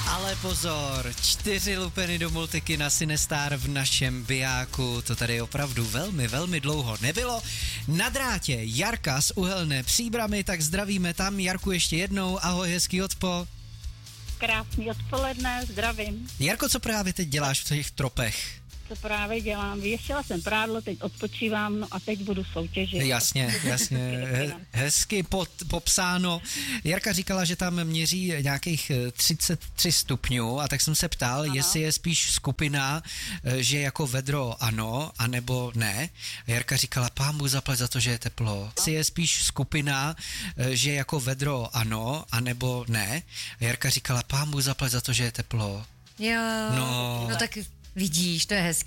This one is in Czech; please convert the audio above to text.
Ale pozor, 4 lupeny do multiky na Sinestar v našem bijáku, to tady opravdu velmi, velmi dlouho nebylo. Na drátě Jarka z Uhelné Příbramy, tak zdravíme tam. Jarku, ještě jednou, ahoj, hezký odpo. Krásný odpoledne, zdravím. Jarko, co právě teď děláš v těch tropech? Co právě dělám? Vyvěsila jsem prádlo, teď odpočívám, no a teď budu soutěžit. Jasně, hezky popsáno. Jarka říkala, že tam měří nějakých 33 stupňů a tak jsem se ptal, ano, jestli je spíš skupina, že jako vedro ano, anebo ne. A Jarka říkala, pánbůh zaplať za to, že je teplo. Jestli je spíš skupina, že jako vedro ano, anebo ne. A Jarka říkala, pánbůh zaplať za to, že je teplo. Jo, no tak vidíš, to je hezký.